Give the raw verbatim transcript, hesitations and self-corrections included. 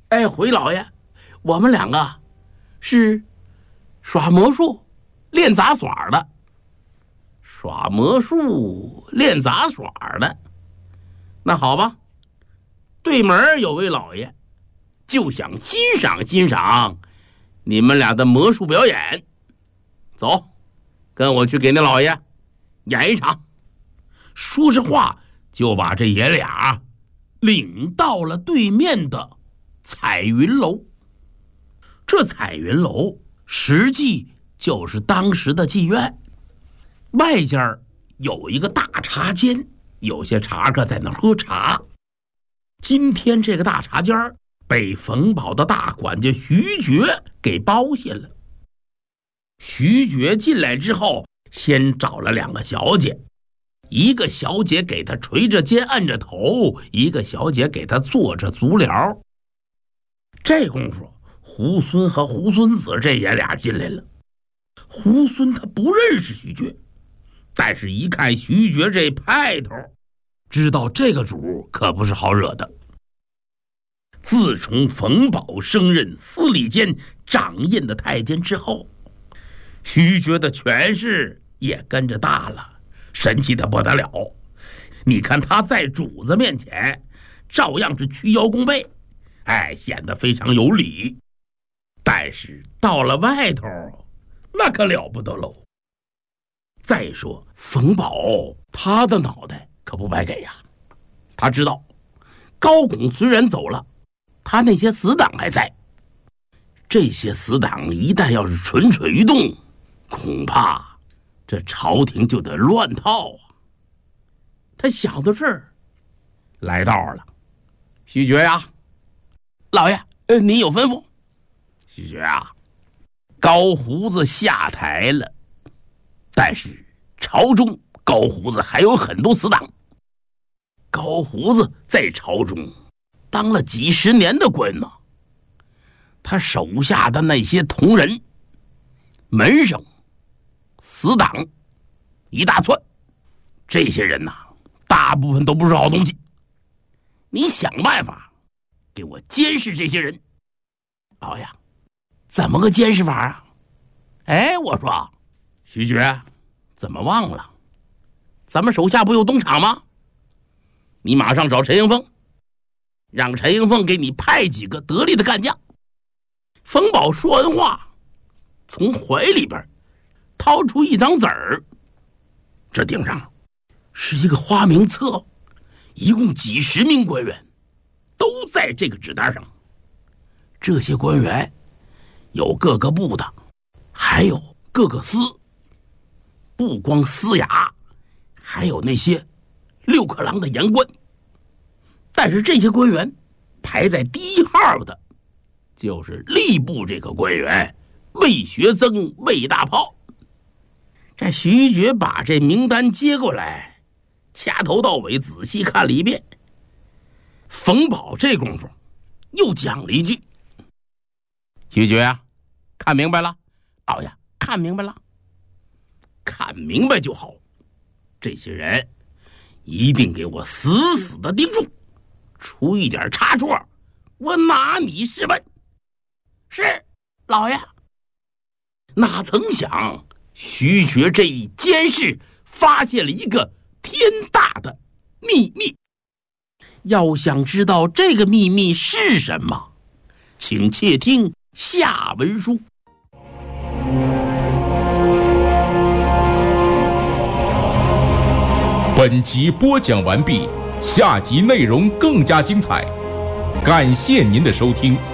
哎，回老爷，我们两个是耍魔术练杂耍的。耍魔术练杂耍的，那好吧，对门有位老爷就想欣赏欣赏你们俩的魔术表演，走，跟我去给那老爷演一场。说着话就把这爷俩领到了对面的彩云楼。这彩云楼实际就是当时的妓院，外间有一个大茶间，有些茶客在那喝茶。今天这个大茶间被冯宝的大管家徐觉给包下了。徐觉进来之后，先找了两个小姐，一个小姐给他垂着肩按着头，一个小姐给他做着足疗。这功夫胡孙和胡孙子这爷俩进来了。胡孙他不认识徐觉，但是一看徐觉这派头，知道这个主可不是好惹的。自从冯宝升任司礼监掌印的太监之后，徐觉的权势也跟着大了，神气的不得了。你看他在主子面前照样是屈腰弓背，哎，显得非常有礼。但是到了外头，那可了不得喽。再说冯宝他的脑袋可不白给呀，他知道高拱虽然走了，他那些死党还在，这些死党一旦要是蠢蠢欲动，恐怕这朝廷就得乱套啊。他想到这儿，来道了。徐觉呀，老爷，呃，你有吩咐。徐觉啊，高胡子下台了，但是朝中高胡子还有很多死党。高胡子在朝中当了几十年的官呢，他手下的那些同仁、门生、死党一大串，这些人呐、啊，大部分都不是好东西。你想办法给我监视这些人。老爷，怎么个监视法啊？哎，我说徐觉，怎么忘了咱们手下不有东厂吗？你马上找陈迎风，让陈迎风给你派几个得力的干将。冯宝说完话，从怀里边掏出一张纸儿，这顶上是一个花名册，一共几十名官员都在这个纸单上。这些官员有各个部的，还有各个司，不光司衙，还有那些六克郎的言官。但是这些官员排在第一号的就是吏部这个官员魏学增、魏大炮。这徐觉把这名单接过来，掐头到尾仔细看了一遍。冯宝这功夫又讲了一句：徐觉啊，看明白了？老爷，看明白了。看明白就好，这些人一定给我死死的盯住，出一点差错，我拿你是问。是，老爷。哪曾想徐觉这一监视发现了一个天大的秘密。要想知道这个秘密是什么，请窃听下文书。 本集播讲完毕，下集内容更加精彩，感谢您的收听。